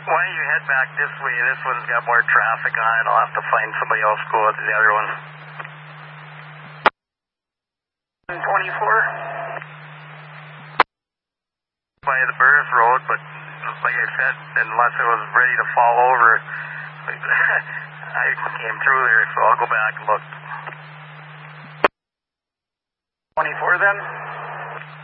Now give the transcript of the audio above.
Why don't you head back this way? This one's got more traffic on it. I'll have to find somebody else to go to the other one. 24? By the Burris Road, but like I said, unless it was ready to fall over, I came through there, so I'll go back and look. 24 then?